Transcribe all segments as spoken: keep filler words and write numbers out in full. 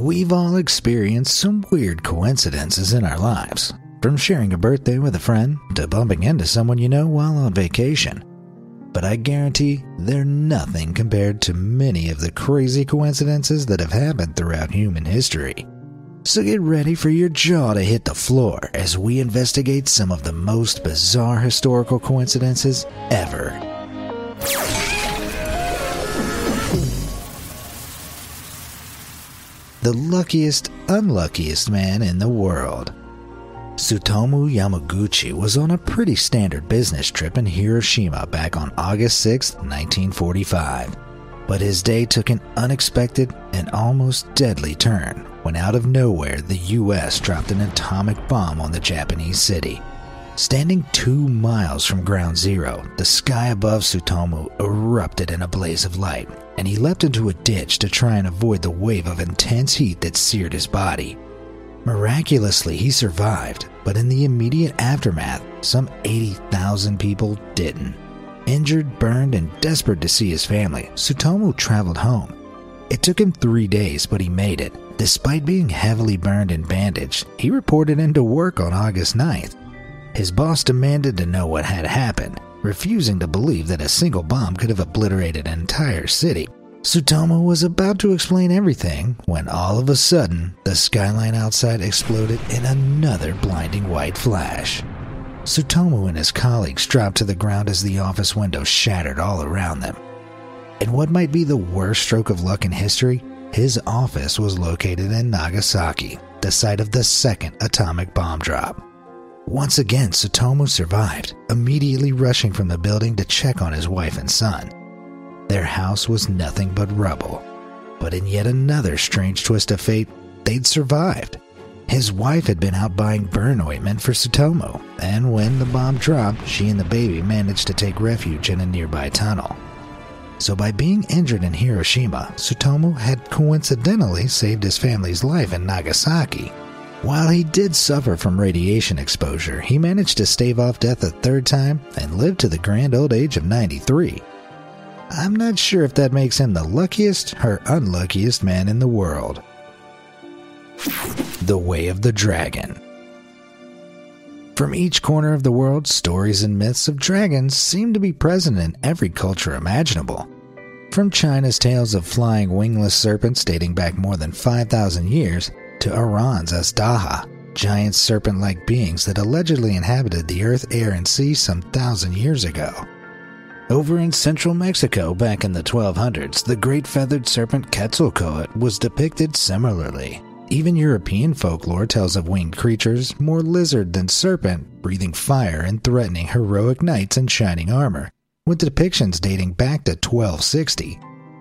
We've all experienced some weird coincidences in our lives, from sharing a birthday with a friend to bumping into someone you know while on vacation. But I guarantee they're nothing compared to many of the crazy coincidences that have happened throughout human history. So get ready for your jaw to hit the floor as we investigate some of the most bizarre historical coincidences ever. The luckiest, unluckiest man in the world. Tsutomu Yamaguchi was on a pretty standard business trip in Hiroshima back on August sixth, nineteen forty-five. But his day took an unexpected and almost deadly turn when out of nowhere the U S dropped an atomic bomb on the Japanese city. Standing two miles from ground zero, the sky above Tsutomu erupted in a blaze of light, and he leapt into a ditch to try and avoid the wave of intense heat that seared his body. Miraculously, he survived, but in the immediate aftermath, some eighty thousand people didn't. Injured, burned, and desperate to see his family, Tsutomu traveled home. It took him three days, but he made it. Despite being heavily burned and bandaged, he reported into work on August ninth. His boss demanded to know what had happened, refusing to believe that a single bomb could have obliterated an entire city. Tsutomu was about to explain everything when all of a sudden, the skyline outside exploded in another blinding white flash. Tsutomu and his colleagues dropped to the ground as the office windows shattered all around them. In what might be the worst stroke of luck in history, his office was located in Nagasaki, the site of the second atomic bomb drop. Once again, Tsutomu survived, immediately rushing from the building to check on his wife and son. Their house was nothing but rubble. But in yet another strange twist of fate, they'd survived. His wife had been out buying burn ointment for Tsutomu, and when the bomb dropped, she and the baby managed to take refuge in a nearby tunnel. So by being injured in Hiroshima, Tsutomu had coincidentally saved his family's life in Nagasaki. While he did suffer from radiation exposure, he managed to stave off death a third time and lived to the grand old age of ninety-three. I'm not sure if that makes him the luckiest or unluckiest man in the world. The Way of the Dragon. From each corner of the world, stories and myths of dragons seem to be present in every culture imaginable. From China's tales of flying wingless serpents dating back more than five thousand years, to Iran's Azdaha, giant serpent-like beings that allegedly inhabited the earth, air, and sea some thousand years ago. Over in central Mexico back in the twelve hundreds, the great feathered serpent Quetzalcoatl was depicted similarly. Even European folklore tells of winged creatures, more lizard than serpent, breathing fire and threatening heroic knights in shining armor, with depictions dating back to twelve sixty.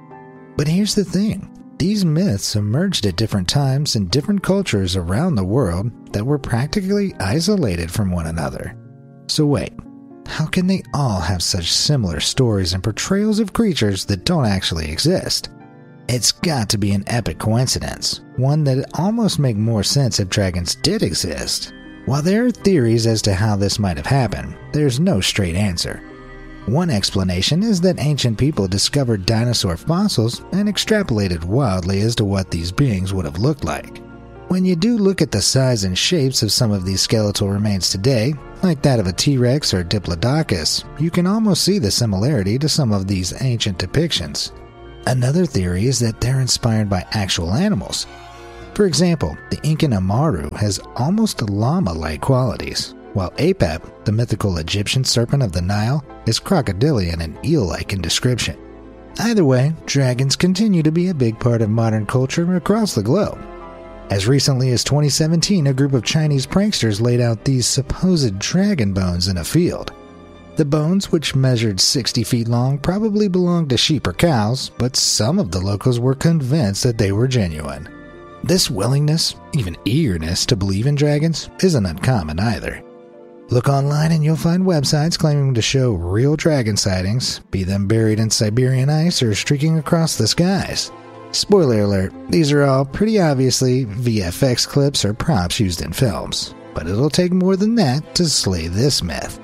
But here's the thing. These myths emerged at different times in different cultures around the world that were practically isolated from one another. So wait, how can they all have such similar stories and portrayals of creatures that don't actually exist? It's got to be an epic coincidence, one that almost make more sense if dragons did exist. While there are theories as to how this might have happened, there's no straight answer. One explanation is that ancient people discovered dinosaur fossils and extrapolated wildly as to what these beings would have looked like. When you do look at the size and shapes of some of these skeletal remains today, like that of a T-Rex or Diplodocus, you can almost see the similarity to some of these ancient depictions. Another theory is that they're inspired by actual animals. For example, the Incan Amaru has almost llama-like qualities, while Apep, the mythical Egyptian serpent of the Nile, is crocodilian and eel-like in description. Either way, dragons continue to be a big part of modern culture across the globe. As recently as twenty seventeen, a group of Chinese pranksters laid out these supposed dragon bones in a field. The bones, which measured sixty feet long, probably belonged to sheep or cows, but some of the locals were convinced that they were genuine. This willingness, even eagerness to believe in dragons, isn't uncommon either. Look online and you'll find websites claiming to show real dragon sightings, be them buried in Siberian ice or streaking across the skies. Spoiler alert, these are all pretty obviously V F X clips or props used in films, but it'll take more than that to slay this myth.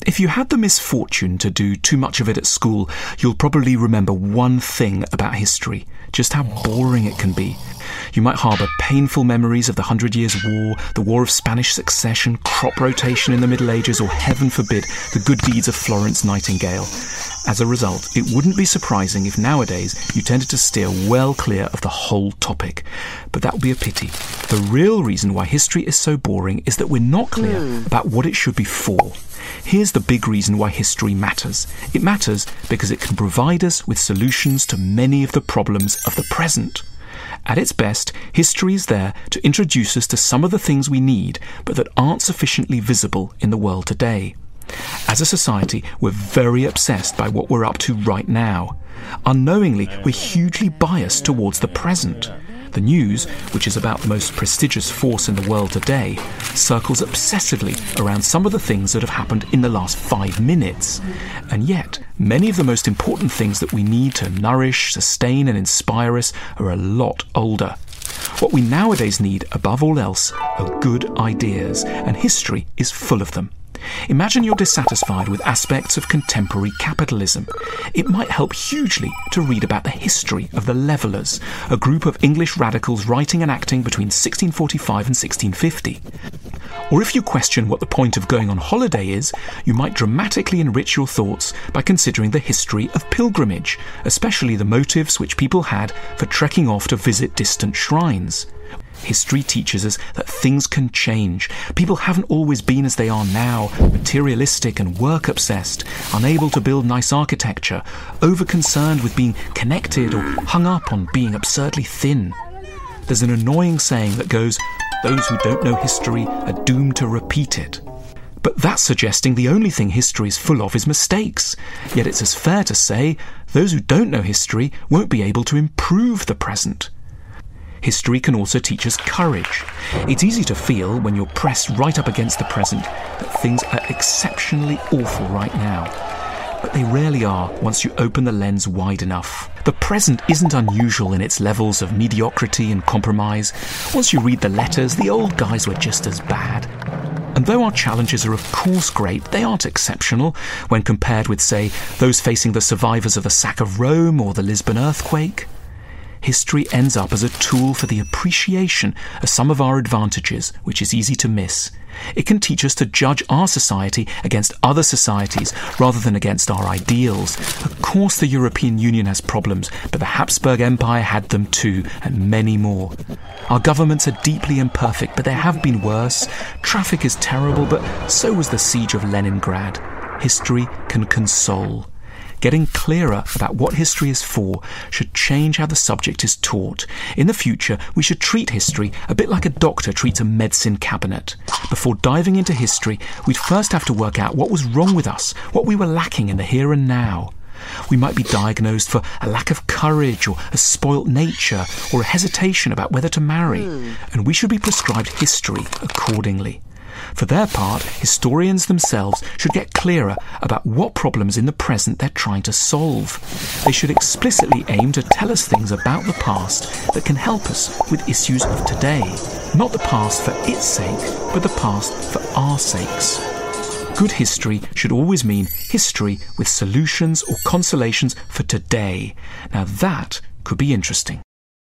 If you had the misfortune to do too much of it at school, you'll probably remember one thing about history, just how boring it can be. You might harbour painful memories of the Hundred Years' War, the War of Spanish Succession, crop rotation in the Middle Ages, or, heaven forbid, the good deeds of Florence Nightingale. As a result, it wouldn't be surprising if nowadays you tended to steer well clear of the whole topic. But that would be a pity. The real reason why history is so boring is that we're not clear mm. about what it should be for. Here's the big reason why history matters. It matters because it can provide us with solutions to many of the problems of the present. At its best, history is there to introduce us to some of the things we need, but that aren't sufficiently visible in the world today. As a society, we're very obsessed by what we're up to right now. Unknowingly, we're hugely biased towards the present. The news, which is about the most prestigious force in the world today, circles obsessively around some of the things that have happened in the last five minutes. And yet, many of the most important things that we need to nourish, sustain and inspire us are a lot older. What we nowadays need, above all else, are good ideas, and history is full of them. Imagine you're dissatisfied with aspects of contemporary capitalism. It might help hugely to read about the history of the Levellers, a group of English radicals writing and acting between sixteen forty-five and sixteen fifty. Or if you question what the point of going on holiday is, you might dramatically enrich your thoughts by considering the history of pilgrimage, especially the motives which people had for trekking off to visit distant shrines. History teaches us that things can change. People haven't always been as they are now, materialistic and work-obsessed, unable to build nice architecture, over-concerned with being connected or hung up on being absurdly thin. There's an annoying saying that goes, "Those who don't know history are doomed to repeat it." But that's suggesting the only thing history is full of is mistakes. Yet it's as fair to say, those who don't know history won't be able to improve the present. History can also teach us courage. It's easy to feel, when you're pressed right up against the present, that things are exceptionally awful right now. But they rarely are once you open the lens wide enough. The present isn't unusual in its levels of mediocrity and compromise. Once you read the letters, the old guys were just as bad. And though our challenges are of course great, they aren't exceptional when compared with, say, those facing the survivors of the sack of Rome or the Lisbon earthquake. History ends up as a tool for the appreciation of some of our advantages, which is easy to miss. It can teach us to judge our society against other societies rather than against our ideals. Of course the European Union has problems, but the Habsburg Empire had them too, and many more. Our governments are deeply imperfect, but there have been worse. Traffic is terrible, but so was the siege of Leningrad. History can console. Getting clearer about what history is for should change how the subject is taught. In the future, we should treat history a bit like a doctor treats a medicine cabinet. Before diving into history, we'd first have to work out what was wrong with us, what we were lacking in the here and now. We might be diagnosed for a lack of courage or a spoilt nature or a hesitation about whether to marry, mm. and we should be prescribed history accordingly. For their part, historians themselves should get clearer about what problems in the present they're trying to solve. They should explicitly aim to tell us things about the past that can help us with issues of today. Not the past for its sake, but the past for our sakes. Good history should always mean history with solutions or consolations for today. Now that could be interesting.